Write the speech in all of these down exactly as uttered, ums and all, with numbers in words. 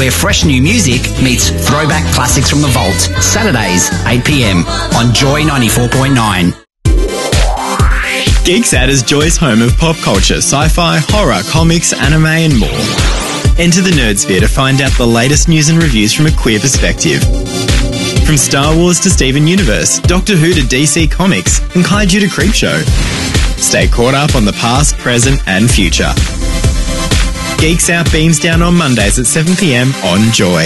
where fresh new music meets throwback classics from the vault. Saturdays, eight p m on Joy ninety-four point nine. Geeks Out is Joy's home of pop culture, sci-fi, horror, comics, anime and more. Enter the Nerdsphere to find out the latest news and reviews from a queer perspective. From Star Wars to Steven Universe, Doctor Who to D C Comics, and Kaiju to Creepshow. Stay caught up on the past, present and future. Geeks Out beams down on Mondays at seven p m on Joy.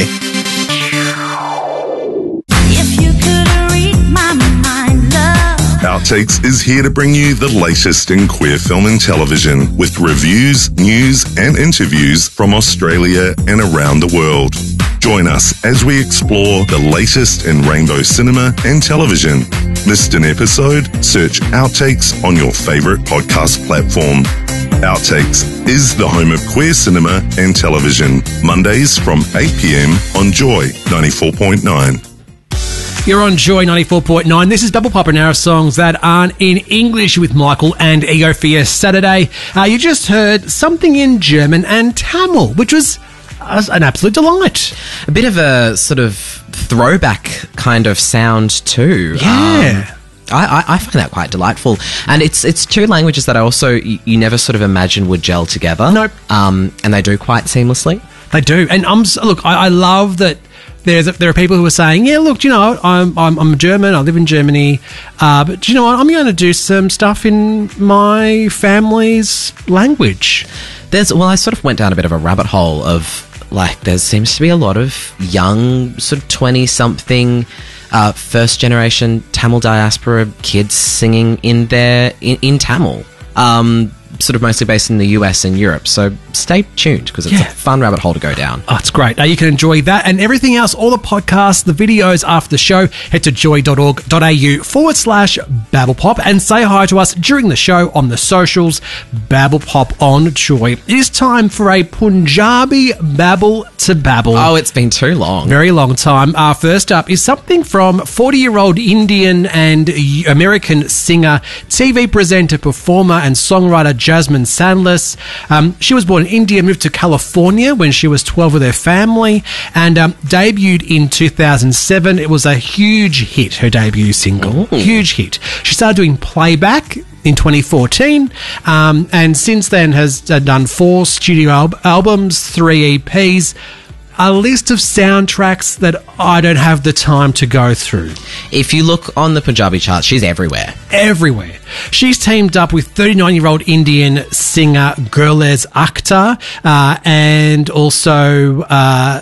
If you could read my mind, love. Outtakes is here to bring you the latest in queer film and television with reviews, news and interviews from Australia and around the world. Join us as we explore the latest in rainbow cinema and television. Missed an episode? Search Outtakes on your favourite podcast platform. Outtakes is the home of queer cinema and television. Mondays from eight p m on Joy ninety-four point nine. You're on Joy ninety-four point nine. This is Double Pop, an hour of songs that aren't in English with Michael and Ego for your Saturday. Uh, you just heard something in German and Tamil, which was uh, an absolute delight. A bit of a sort of throwback kind of sound too. Yeah. Um, I, I, I find that quite delightful. And it's it's two languages that I also, you, you never sort of imagine would gel together. Nope. Um, and they do quite seamlessly. They do. And I'm, look, I, I love that there's a, there are people who are saying, yeah, look, do you know, I'm, I'm, I'm German, I live in Germany, uh, but do you know what, I'm going to do some stuff in my family's language. There's, well, I sort of went down a bit of a rabbit hole of, like, there seems to be a lot of young, sort of twenty-something, uh, first-generation Tamil diaspora kids singing in their, in, in Tamil. Um... sort of mostly based in the U S and Europe, so stay tuned because it's Yeah. a fun rabbit hole to go down. Oh, it's great. Now you can enjoy that and everything else, all the podcasts, the videos after the show. Head to joy.org.au forward slash babblepop and say hi to us during the show on the socials. Babblepop on Joy. It is time for a Punjabi babble to babble. Oh, it's been too long. Very long time. Uh, first up is something from forty-year-old Indian and American singer, T V presenter, performer and songwriter Jasmine Sandless. Um, she was born in India, moved to California when she was twelve with her family, and um, debuted in two thousand seven. It was a huge hit, her debut single. Ooh. Huge hit. She started doing playback in twenty fourteen, um, and since then has uh, done four studio al- albums, three E Ps, a list of soundtracks that I don't have the time to go through. If you look on the Punjabi charts, she's everywhere. Everywhere. She's teamed up with thirty-nine-year-old Indian singer Gurlez Akhtar uh, and also uh,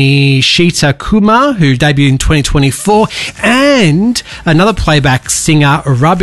Nishita Kumar, who debuted in twenty twenty-four, and another playback singer,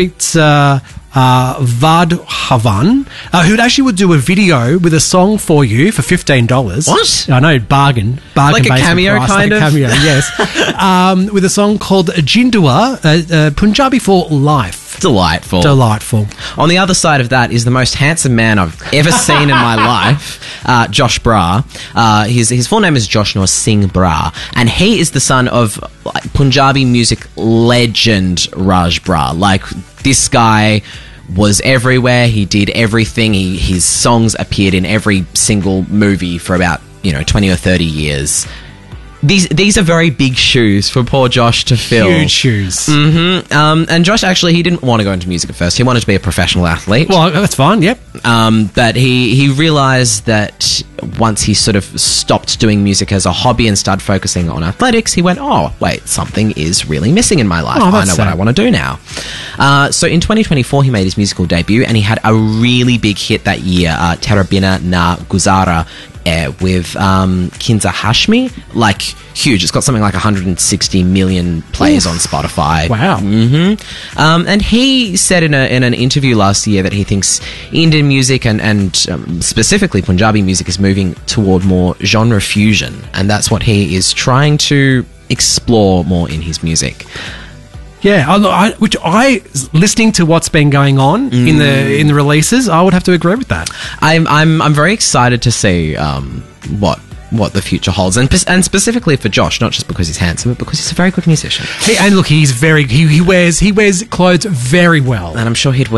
Rabita Uh, Vadhavan, uh, who actually would do a video with a song for you for fifteen dollars. What? I know, bargain. bargain Like a basement cameo, price, kind like a of? cameo, yes. um, with a song called Jindua, uh, uh, Punjabi for life. Delightful. Delightful. On the other side of that is the most handsome man I've ever seen in my life, uh, Josh Brar. Uh, his, his full name is Josh Noor Singh Brar, and he is the son of like, Punjabi music legend Raj Brar. Like, this guy was everywhere. He did everything. He, his songs appeared in every single movie for about, you know, twenty or thirty years. These these are very big shoes for poor Josh to fill. Huge shoes. Mm-hmm. Um, and Josh, actually, he didn't want to go into music at first. He wanted to be a professional athlete. Well, that's fine, yep. Um, but he, he realised that once he sort of stopped doing music as a hobby and started focusing on athletics, he went, oh, wait, something is really missing in my life. Oh, I that's know sad. what I want to do now. Uh, so in twenty twenty-four, he made his musical debut, and he had a really big hit that year, uh, Terabina Na Guzara, uh, with um, Kinza Hashmi. Like, huge. It's got something like one hundred sixty million plays Oof. on Spotify. Wow. Mm-hmm. Um, and he said in, a, in an interview last year that he thinks Indian music and, and um, specifically Punjabi music is moving toward more genre fusion, and that's what he is trying to explore more in his music. Yeah, I, I, which I, listening to what's been going on Mm. in the in the releases, I would have to agree with that. I'm I'm I'm very excited to see um, what what the future holds, and and specifically for Josh, not just because he's handsome, but because he's a very good musician. He, and look, he's very he, he wears he wears clothes very well. And I'm sure he'd wear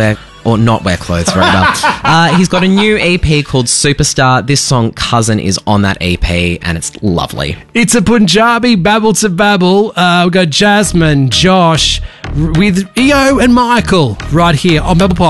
or not wear clothes very well. Uh, he's got a new E P called Superstar. This song, Cousin, is on that E P, and it's lovely. It's a Punjabi babble to babble. Uh, we've got Jasmine, Josh, r- with E O and Michael right here on Babble Pod.